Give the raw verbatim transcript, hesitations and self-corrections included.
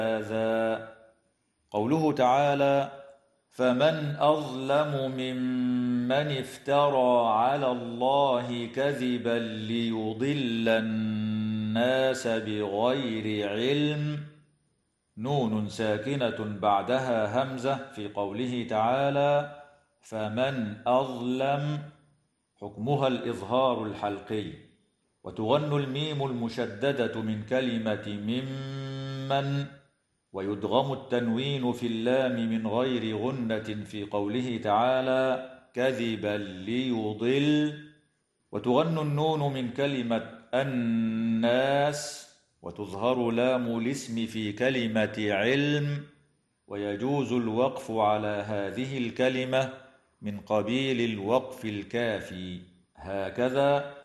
هذا. قوله تعالى: فمن أظلم ممن افترى على الله كذبا ليضل الناس بغير علم، نون ساكنة بعدها همزة في قوله تعالى: فمن أظلم، حكمها الإظهار الحلقي، وتغن الميم المشددة من كلمة ممن، ويدغم التنوين في اللام من غير غنة في قوله تعالى: كذبا ليضل، وتغن النون من كلمة الناس، وتظهر لام الاسم في كلمة علم، ويجوز الوقف على هذه الكلمة من قبيل الوقف الكافي، هكذا: